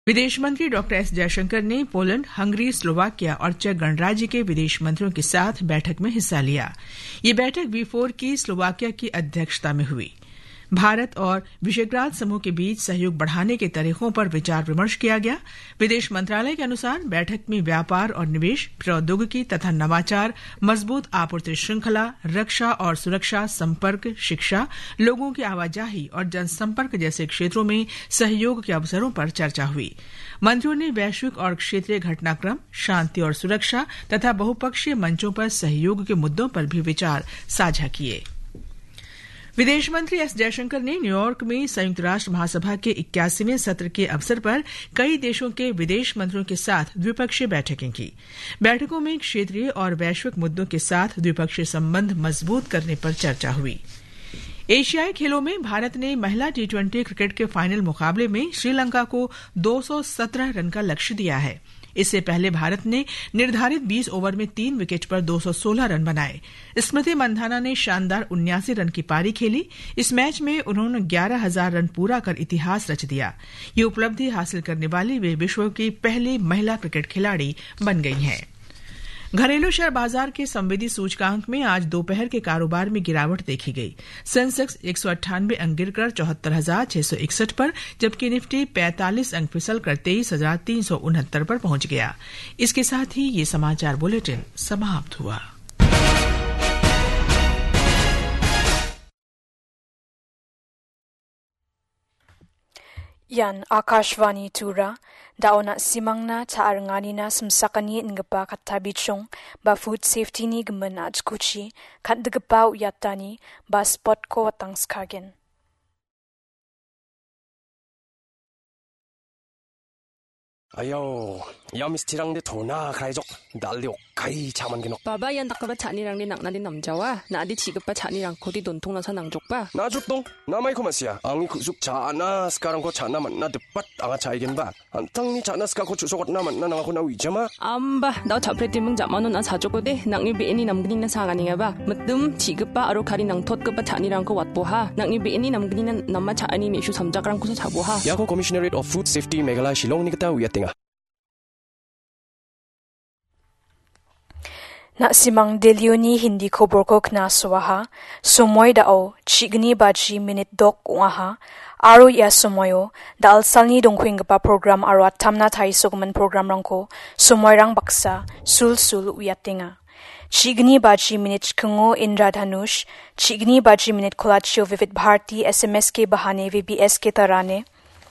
विदेश मंत्री doctor S Jaishankar ने पोलैंड, हंगरी, स्लोवाकिया और चेक गणराज्य के विदेश मंत्रियों के साथ बैठक में हिस्सा लिया। ये बैठक V4 की स्लोवाकिया की अध्यक्षता में हुई। भारत और विशेषग्राद समूह के बीच सहयोग बढ़ाने के तरीकों पर विचार विमर्श किया गया। विदेश मंत्रालय के अनुसार बैठक में व्यापार और निवेश, प्रौद्योगिकी तथा नवाचार, मजबूत आपूर्ति श्रृंखला, रक्षा और सुरक्षा, संपर्क, शिक्षा, लोगों की आवाजाही और जनसंपर्क जैसे क्षेत्रों में सहयोग के अवसरों पर चर्चा हुई। मंत्रियों ने वैश्विक और क्षेत्रीय घटनाक्रम, शांति और सुरक्षा तथा बहुपक्षीय मंचों पर सहयोग के मुद्दों पर भी विचार साझा किए। विदेश मंत्री एस जयशंकर ने न्यूयॉर्क में संयुक्त राष्ट्र महासभा के 81वें सत्र के अवसर पर कई देशों के विदेश मंत्रियों के साथ द्विपक्षीय बैठकें की। बैठकों में क्षेत्रीय और वैश्विक मुद्दों के साथ द्विपक्षीय संबंध मजबूत करने पर चर्चा हुई। एशियाई खेलों में भारत ने महिला T20 क्रिकेट के फाइनल मुकाबले में श्रीलंका को 217 रन का लक्ष्य दिया है। इससे पहले भारत ने निर्धारित 20 ओवर में 3 विकेट पर 216 रन बनाए। स्मृति मंधाना ने शानदार 79 रन की पारी खेली। इस मैच में उन्होंने 11,000 रन पूरा कर इतिहास रच दिया। ये उपलब्धि हासिल करने वाली वे विश्व की पहली महिला क्रिकेट खिलाड़ी बन गई हैं। घरेलू शेयर बाजार के संवेदी सूचकांक में आज दोपहर के कारोबार में गिरावट देखी गई। सेंसेक्स 198 अंक गिरकर 74,661 पर, जबकि निफ्टी 45 अंक फिसलकर 23,369 पर पहुंच गया। इसके साथ ही ये समाचार बुलेटिन समाप्त हुआ। Yan Akashvani Tura, Daona Simangna Taarnganina Samsakani Ngapa Katabichong, Ba Food Safety ni Gmanaj Kuchi, Katdagapau Yatani, Ba Spot Ko Watangskagen. Ayo, Yamistirang de Tona, Kaijok, Dalio, Kai Chamangino. Baba yan takaba chani rang ni nak na din namjawa, na adi chigapa chani rang kodi dontong na sa nang jokpa. Na jokdong, na may kumasya. Ang ikusuk chana, skarang ko chana man na depat ang chaigen ba. Antang ni chana ska ko chusokot naman na nang ako na wijama. Amba, daw chapre timang jamano na sa joko de, nang ibi ni namgini na sa nga ba. Matum chigapa aro kari nang tot kapa chani rang ko watpo ha. Nang ibi ni namgini na namma chani ni isu samjak rang ko sa chabo ha. Yako Commissionerate of Food Safety Meghalaya Shillong ni kata uyating. Na simang delioni hindi ko borko kna suwaha, sumoy dao, chigni baji minute dok uaha, aro ya sumoyo, dal salni dongkwing pa program aro atamna thai sugman program rangko, sumoy rang baksa, sul uyatinga. Chigni baji minute kungo Indradhanush, chigni baji minute kolachio Vivid Bharti SMS ke bahane VBS ke tarane,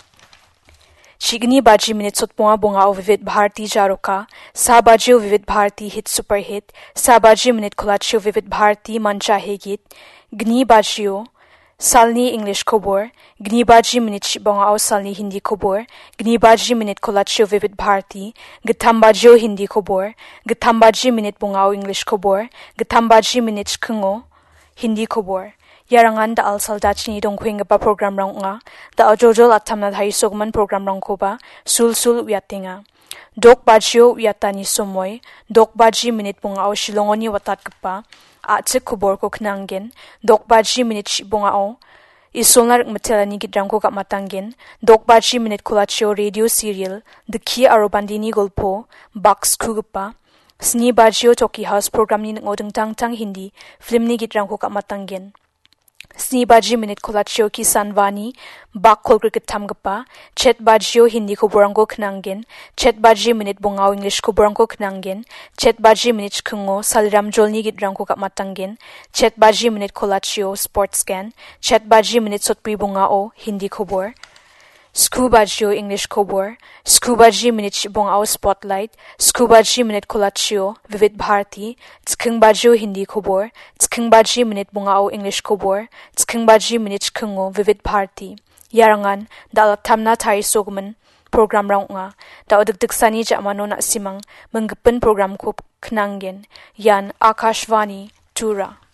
Chigni baji minute sotpoa bongao Vivid Bharti Jaroka, Sabajio Vivid Bharti Hit Super Hit, Sabaji minute kolachio Vivid Bharti Mancha Hegit, Gni bajio, Salni English Kobor, Gni baji minute bongao Salni Hindi Kobor, Gni baji minute kolachio Vivid Bharti, Gitambajio Hindi Kobor, Gitambaji minute bongao English Kobor, Gitambaji minute kungo Hindi Kobor. Yarangan da al saldachni dongkwing ba program rang nga, da ajojol atamna thai sogman program rang ko ba, sul uyatinga. Dok bajio uyatani somoy, dok baji minute bongao shilongoni watat kapa, atsik kubor ko knangin, dok baji minute bongao, isolnar matelani gidrang ko kapmatangin, dok baji minute kulachio radio serial, the key arobandini golpo, box kugapa, sni bajio toki house program ni ngodeng tang hindi, film ni gidrang ko kapmatangin. Snibaji minute kolachio ki sanvani, bak kol cricket tamgapa, chet bajio hindi ko borango knangin, chet baji minute bongao English ko borango knangin, chet baji minute kungo saliram jolni gidrang ko kapmatangin, chet baji minute kolachio sports scan, chet baji minute sotpri bongao hindi ko bor. Scubaji English Kobor, Scubaji minute bongao spotlight, Scubaji minute kolachio Vivid Bharti, Tskungbaji Hindi Kobor, Tskungbaji minute bongao English Kobor, Tskungbaji minute kungo Vivid Bharti. Yarangan dal tamna thai sogman program rang nga, da odagdagsani jamano na simang manggapan program ko knanggen, yan Akashvani Tura.